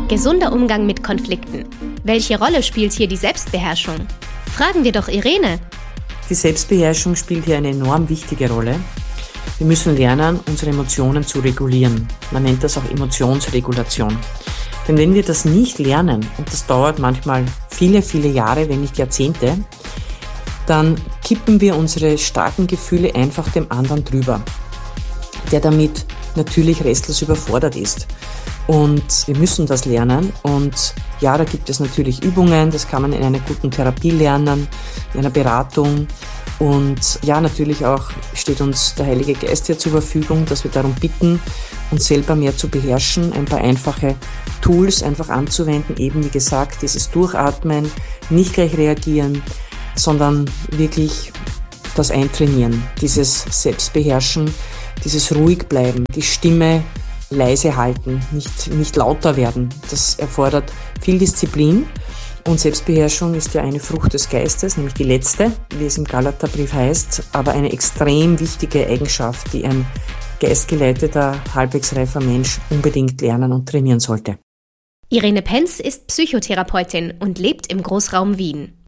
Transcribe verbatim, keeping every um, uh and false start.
Gesunder Umgang mit Konflikten. Welche Rolle spielt hier die Selbstbeherrschung? Fragen wir doch Irene. Die Selbstbeherrschung spielt hier eine enorm wichtige Rolle. Wir müssen lernen, unsere Emotionen zu regulieren. Man nennt das auch Emotionsregulation. Denn wenn wir das nicht lernen, und das dauert manchmal viele, viele Jahre, wenn nicht Jahrzehnte, dann kippen wir unsere starken Gefühle einfach dem anderen drüber, der damit natürlich restlos überfordert ist. Und wir müssen das lernen. Und ja, da gibt es natürlich Übungen, das kann man in einer guten Therapie lernen, in einer Beratung. Und ja, natürlich auch steht uns der Heilige Geist hier zur Verfügung, dass wir darum bitten, uns selber mehr zu beherrschen, ein paar einfache Tools einfach anzuwenden, eben wie gesagt, dieses Durchatmen, nicht gleich reagieren, sondern wirklich das Eintrainieren, dieses Selbstbeherrschen, dieses ruhig bleiben, die Stimme leise halten, nicht, nicht lauter werden. Das erfordert viel Disziplin. Und Selbstbeherrschung ist ja eine Frucht des Geistes, nämlich die letzte, wie es im Galaterbrief heißt, aber eine extrem wichtige Eigenschaft, die ein geistgeleiteter, halbwegs reifer Mensch unbedingt lernen und trainieren sollte. Irene Penz ist Psychotherapeutin und lebt im Großraum Wien.